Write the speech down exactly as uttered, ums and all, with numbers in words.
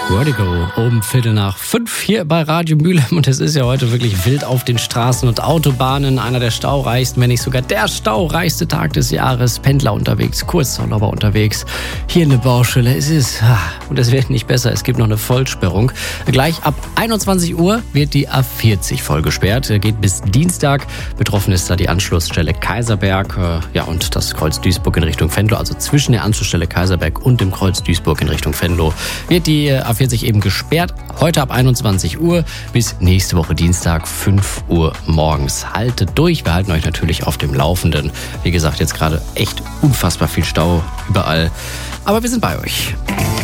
Vertigo um Viertel nach fünf hier bei Radio Mülheim und es ist ja heute wirklich wild auf den Straßen und Autobahnen. Einer der staureichsten, wenn nicht sogar der staureichste Tag des Jahres. Pendler unterwegs, Kurzurlauber unterwegs. Hier eine Baustelle, es ist, und es wird nicht besser, es gibt noch eine Vollsperrung. Gleich ab einundzwanzig Uhr wird die A vierzig voll gesperrt, geht bis Dienstag. Betroffen ist da die Anschlussstelle Kaiserberg, ja, und das Kreuz Duisburg in Richtung Venlo, also zwischen der Anschlussstelle Kaiserberg und dem Kreuz Duisburg in Richtung Venlo wird die A vierzig eben gesperrt. Heute ab einundzwanzig Uhr bis nächste Woche Dienstag fünf Uhr morgens. Haltet durch, wir halten euch natürlich auf dem Laufenden. Wie gesagt, jetzt gerade echt unfassbar viel Stau überall, aber wir sind bei euch.